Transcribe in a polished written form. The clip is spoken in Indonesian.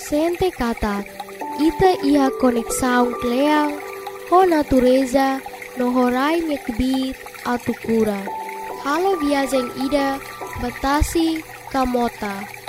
Sente kata, ita ia konek saung kleang, ho natureza, no horai nyekbit atu kura. Halo viajeng ida, batasi kamota.